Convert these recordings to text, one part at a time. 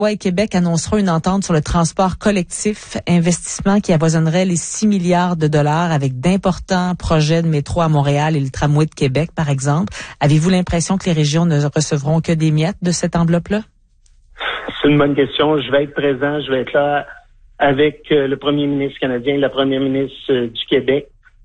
et Québec annonceront une entente sur le transport collectif, investissement qui avoisinerait les 6 milliards de dollars avec d'importants projets de métro à Montréal et le tramway de Québec, par exemple. Avez-vous l'impression que les régions ne recevront que des miettes de cette enveloppe-là? C'est une bonne question. Je vais être présent, je vais être là avec le premier ministre canadien et la première ministre du Québec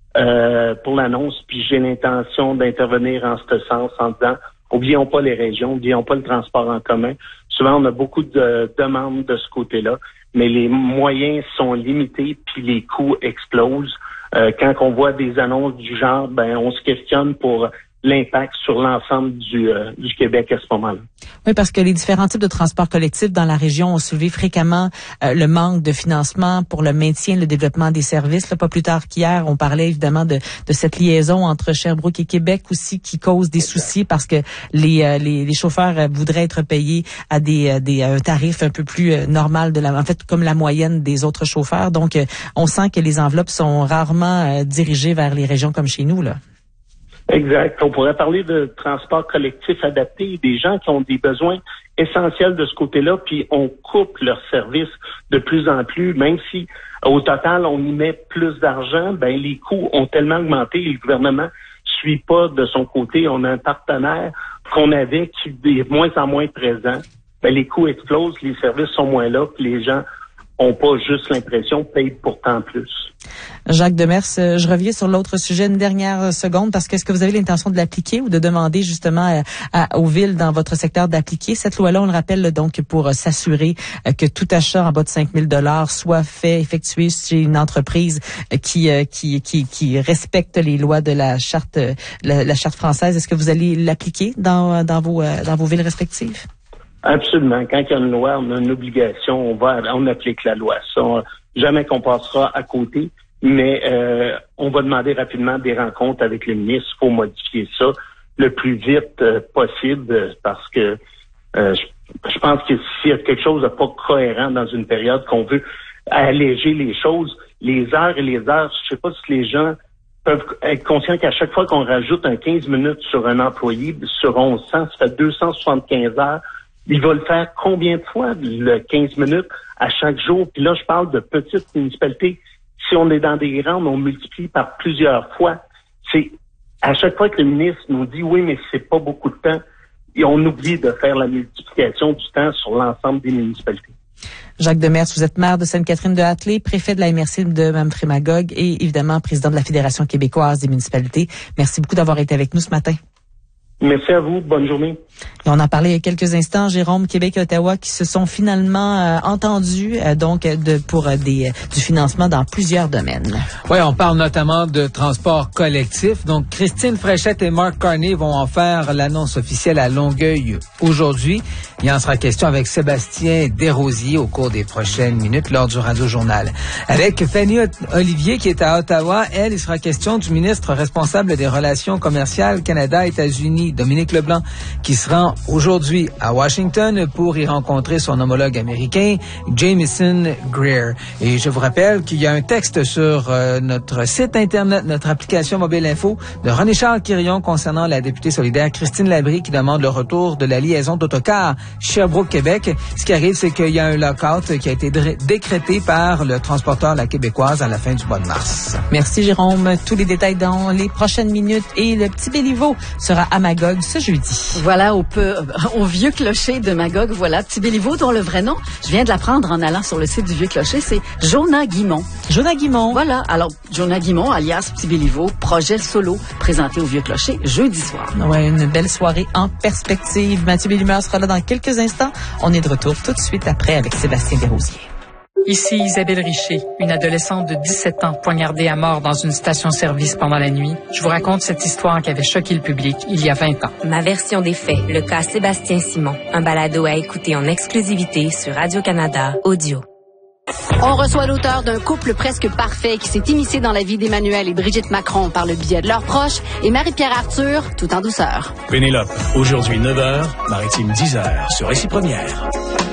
pour l'annonce. Puis j'ai l'intention d'intervenir en ce sens en disant, oublions pas les régions, oublions pas le transport en commun. Souvent, on a beaucoup de demandes de ce côté-là, mais les moyens sont limités puis les coûts explosent. Quand on voit des annonces du genre, on se questionne pour l'impact sur l'ensemble du Québec à ce moment-là. Oui, parce que les différents types de transports collectifs dans la région ont soulevé fréquemment le manque de financement pour le maintien et le développement des services. Là, pas plus tard qu'hier, on parlait évidemment de cette liaison entre Sherbrooke et Québec aussi qui cause des soucis parce que les chauffeurs voudraient être payés à un tarif un peu plus normal en fait comme la moyenne des autres chauffeurs. Donc, on sent que les enveloppes sont rarement dirigées vers les régions comme chez nous, là. Exact. On pourrait parler de transport collectif adapté, des gens qui ont des besoins essentiels de ce côté-là, puis on coupe leurs services de plus en plus, même si au total on y met plus d'argent, les coûts ont tellement augmenté et le gouvernement suit pas de son côté. On a un partenaire qu'on avait qui est de moins en moins présent. Les coûts explosent, les services sont moins là, puis les gens ont pas juste l'impression payent pourtant plus. Jacques Demers, je reviens sur l'autre sujet une dernière seconde parce que est-ce que vous avez l'intention de l'appliquer ou de demander justement aux villes dans votre secteur d'appliquer cette loi-là? On le rappelle donc pour s'assurer que tout achat en bas de 5 000 $ soit effectué chez une entreprise qui respecte les lois de la charte française. Est-ce que vous allez l'appliquer dans vos villes respectives? Absolument. Quand il y a une loi, on a une obligation, on applique la loi. Ça, jamais qu'on passera à côté, mais on va demander rapidement des rencontres avec le ministre. Il faut modifier ça le plus vite possible parce que je pense que s'il y a quelque chose de pas cohérent dans une période qu'on veut alléger les choses, les heures et les heures, je sais pas si les gens peuvent être conscients qu'à chaque fois qu'on rajoute un 15 minutes sur un employé, sur 1100, ça fait 275 heures. Il va le faire combien de fois, le 15 minutes à chaque jour? Puis là, je parle de petites municipalités. Si on est dans des grandes, on multiplie par plusieurs fois. C'est à chaque fois que le ministre nous dit oui, mais c'est pas beaucoup de temps, et on oublie de faire la multiplication du temps sur l'ensemble des municipalités. Jacques Demers, vous êtes maire de Sainte-Catherine-de-Hatley, préfet de la MRC de Mme-Frémagogue et évidemment président de la Fédération québécoise des municipalités. Merci beaucoup d'avoir été avec nous ce matin. Merci à vous. Bonne journée. Et on en parlait il y a quelques instants, Jérôme, Québec et Ottawa qui se sont finalement entendus pour du financement dans plusieurs domaines. Oui, on parle notamment de transport collectif. Donc, Christine Fréchette et Mark Carney vont en faire l'annonce officielle à Longueuil aujourd'hui. Il en sera question avec Sébastien Desrosiers au cours des prochaines minutes lors du Radio-Journal. Avec Fanny Olivier qui est à Ottawa, il sera question du ministre responsable des relations commerciales Canada-États-Unis, Dominique Leblanc, qui se rend aujourd'hui à Washington pour y rencontrer son homologue américain, Jamieson Greer. Et je vous rappelle qu'il y a un texte sur notre site Internet, notre application Mobile Info, de René-Charles Quirion concernant la députée solidaire Christine Labrie qui demande le retour de la liaison d'autocar Sherbrooke-Québec. Ce qui arrive, c'est qu'il y a un lock-out qui a été décrété par le transporteur La Québécoise à la fin du mois de mars. Merci Jérôme. Tous les détails dans les prochaines minutes et le petit Béliveau sera à Magog ce jeudi. Voilà, au Vieux Clocher de Magog, voilà, petit Béliveau dont le vrai nom, je viens de l'apprendre en allant sur le site du Vieux Clocher, c'est Jonah Guimont. Jonah Guimont. Voilà, alors Jonah Guimont, alias Petit Béliveau, projet solo présenté au Vieux Clocher jeudi soir. Ouais, une belle soirée en perspective. Mathieu Bellimeur sera là dans quelques instants. On est de retour tout de suite après avec Sébastien Desrosiers. Ici Isabelle Richer, une adolescente de 17 ans poignardée à mort dans une station-service pendant la nuit. Je vous raconte cette histoire qui avait choqué le public il y a 20 ans. Ma version des faits, le cas Sébastien Simon, un balado à écouter en exclusivité sur Radio-Canada Audio. On reçoit l'auteur d'un couple presque parfait qui s'est immiscé dans la vie d'Emmanuel et Brigitte Macron par le biais de leurs proches et Marie-Pierre Arthur, tout en douceur. Pénélope, aujourd'hui 9h, Maritime 10h, sur Ici Première.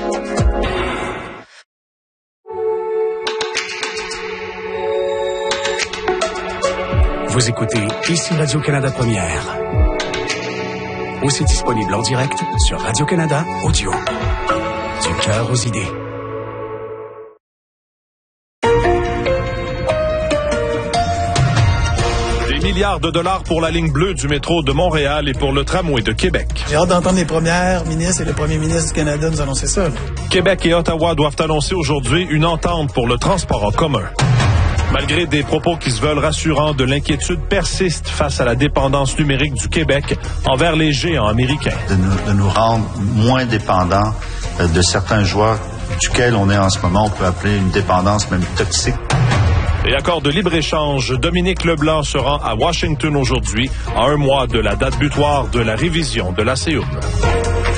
Vous écoutez Ici Radio-Canada Première. Aussi disponible en direct sur Radio-Canada Audio. Du cœur aux idées. Milliards de dollars pour la ligne bleue du métro de Montréal et pour le tramway de Québec. J'ai hâte d'entendre les premières ministres et le premier ministre du Canada nous annoncer ça. Québec et Ottawa doivent annoncer aujourd'hui une entente pour le transport en commun. Malgré des propos qui se veulent rassurants, de l'inquiétude persiste face à la dépendance numérique du Québec envers les géants américains. De nous rendre moins dépendants de certains joueurs duquel on est en ce moment, on peut appeler une dépendance même toxique. Et accord de libre-échange, Dominique Leblanc se rend à Washington aujourd'hui, à un mois de la date butoir de la révision de la CEUM.